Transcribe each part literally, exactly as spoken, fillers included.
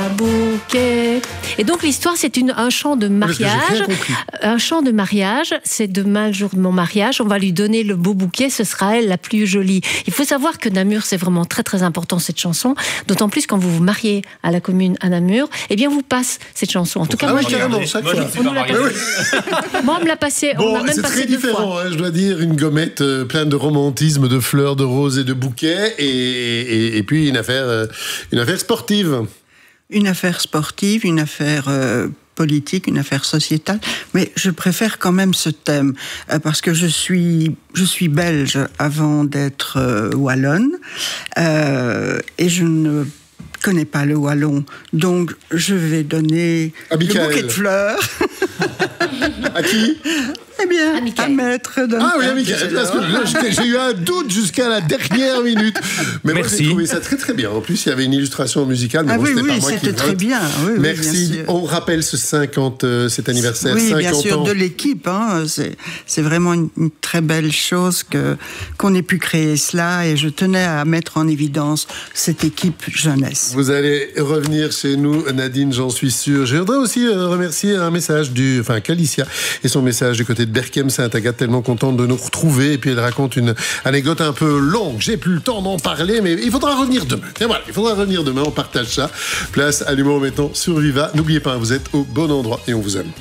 Un bouquet. Et donc l'histoire, c'est une, un chant de mariage. Un chant de mariage, c'est demain le jour de mon mariage. On va lui donner le beau bouquet, ce sera elle la plus jolie. Il faut savoir que Namur, c'est vraiment très très important cette chanson. D'autant plus quand vous vous mariez à la commune à Namur, eh bien vous passe cette chanson. En tout cas, ah moi, oui, je, carrément, chaque moi, fois. on nous l'a passé. Moi, on me l'a passé. Bon, on m'a même c'est passé très deux différent, fois. hein, je dois dire, une gommette euh, pleine de romantisme, de fleurs, de roses et de bouquets, et, et, et puis une affaire, euh, une affaire sportive. Une affaire sportive, une affaire euh, politique, une affaire sociétale. Mais je préfère quand même ce thème, euh, parce que je suis, je suis belge avant d'être euh, wallonne, euh, et je ne connais pas le wallon. Donc, je vais donner à le bouquet de fleurs. À qui? Eh bien, à, à Maître de Ah oui, à Michael, parce que là, j'ai eu un doute jusqu'à la dernière minute. Mais Merci. moi, j'ai trouvé ça très très bien. En plus, il y avait une illustration musicale, mais ah bon, oui, c'était oui, pas moi qui c'était très vote. bien. Oui, Merci. Oui, On rappelle ce cinquante, euh, cet anniversaire, oui, cinquante bien sûr, ans. de l'équipe. Hein. C'est, c'est vraiment une, une très belle chose que, qu'on ait pu créer cela, et je tenais à mettre en évidence cette équipe jeunesse. Vous allez revenir chez nous, Nadine, j'en suis sûr. Je voudrais aussi euh, remercier un message du, enfin, Calicia et son message du côté de Berkem-Saint-Agathe, tellement contente de nous retrouver. Et puis elle raconte une anecdote un peu longue. J'ai plus le temps d'en parler, mais il faudra revenir demain. Et voilà, il faudra revenir demain. On partage ça. Place à l'humour maintenant sur Viva. N'oubliez pas, vous êtes au bon endroit et on vous aime.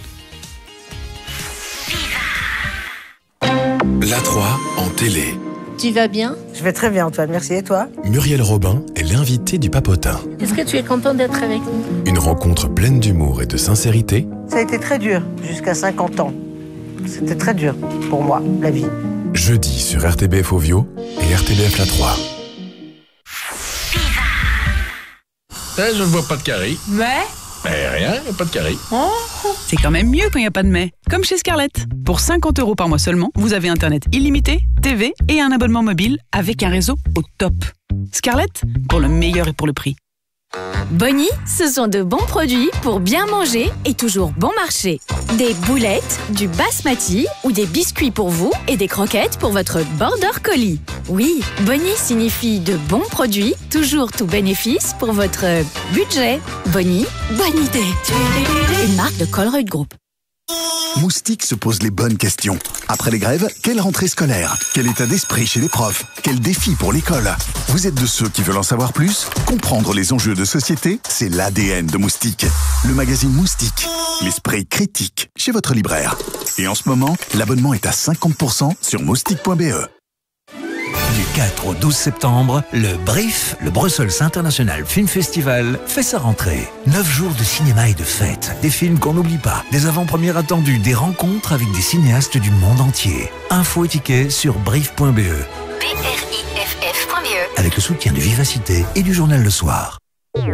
La trois en télé. Tu vas bien? Je vais très bien, Antoine, merci. Et toi? Muriel Robin est l'invitée du Papotin. Est-ce que tu es content d'être avec nous? Une rencontre pleine d'humour et de sincérité. Ça a été très dur, jusqu'à cinquante ans. C'était très dur pour moi, la vie. Jeudi sur R T B F Ovio et R T B F La trois. Eh, je ne vois pas de carré. Mais Mais rien, pas de carré. oh, c'est quand même mieux quand il n'y a pas de mais. Comme chez Scarlett. Pour cinquante euros par mois seulement, vous avez Internet illimité, T V et un abonnement mobile avec un réseau au top. Scarlett, pour le meilleur et pour le prix. Bonnie, ce sont de bons produits pour bien manger et toujours bon marché. Des boulettes, du basmati ou des biscuits pour vous et des croquettes pour votre border collie. Oui, Bonnie signifie de bons produits, toujours tout bénéfice pour votre budget. Bonnie, bonne idée. Une marque de Colruyt Group. Moustique se pose les bonnes questions. Après les grèves, quelle rentrée scolaire? Quel état d'esprit chez les profs? Quel défi pour l'école? Vous êtes de ceux qui veulent en savoir plus? Comprendre les enjeux de société, c'est l'A D N de Moustique. Le magazine Moustique, l'esprit critique, chez votre libraire. Et en ce moment, l'abonnement est à cinquante pour cent sur moustique point b e. Du quatre au douze septembre, le Brief, le Brussels International Film Festival, fait sa rentrée. Neuf jours de cinéma et de fêtes, des films qu'on n'oublie pas, des avant-premières attendues, des rencontres avec des cinéastes du monde entier. Infos et tickets sur brief point b e. B R I F F point B E. Avec le soutien de Vivacité et du journal Le Soir.